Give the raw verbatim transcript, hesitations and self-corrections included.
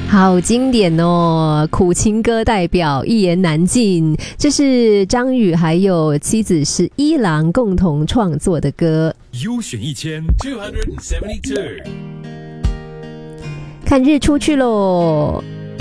好经典哦，苦情歌代表一言难尽，这是张宇还有妻子是一郎共同创作的歌。 优选一千 two seventy-two， 看日出去咯。